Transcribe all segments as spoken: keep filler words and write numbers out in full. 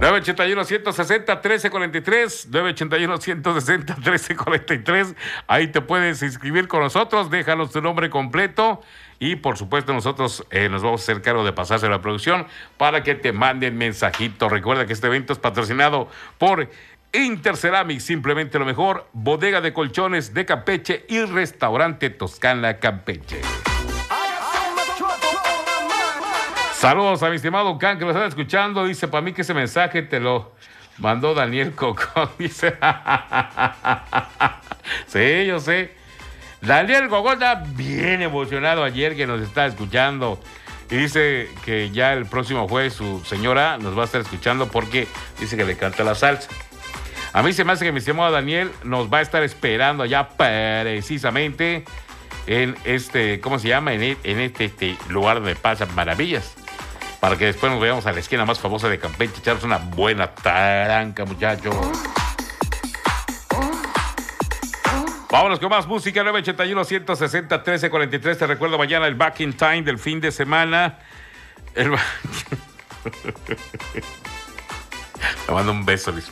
nueve ochenta y uno, ciento sesenta, trece cuarenta y tres, nueve ochenta y uno, ciento sesenta, trece cuarenta y tres. Ahí te puedes inscribir con nosotros, déjanos tu nombre completo y por supuesto nosotros eh, nos vamos a hacer cargo de pasarse a la producción para que te manden mensajito. Recuerda que este evento es patrocinado por Interceramics, simplemente lo mejor, bodega de colchones de Campeche y restaurante Toscana Campeche. Saludos a mi estimado Can, que lo están escuchando. Dice, para mí que ese mensaje te lo mandó Daniel Cocón. Dice, sí, yo sé. Daniel Cocón está bien emocionado ayer que nos está escuchando. Y dice que ya el próximo jueves su señora nos va a estar escuchando porque dice que le canta la salsa. A mí se me hace que mi estimado Daniel nos va a estar esperando allá precisamente en este, ¿cómo se llama? En, en este, este lugar donde pasan maravillas. Para que después nos veamos a la esquina más famosa de Campeche, echarnos una buena taranca, muchachos. Vámonos con más música, nueve ochenta y uno, ciento sesenta, trece cuarenta y tres. Te recuerdo mañana el Back in Time del fin de semana. El... Me mando un beso, Luis.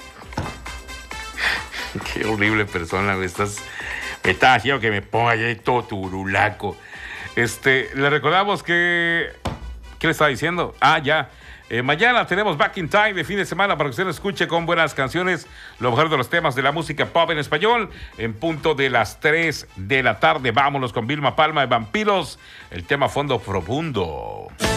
Qué horrible persona, me estás... Me estás haciendo que me ponga ya todo turulaco. Este, le recordamos que... ¿Qué le estaba diciendo? Ah, ya. Eh, mañana tenemos Back in Time de fin de semana para que usted nos escuche con buenas canciones, lo mejor de los temas de la música pop en español, en punto de las tres de la tarde. Vámonos con Vilma Palma de Vampiros, el tema Fondo Profundo.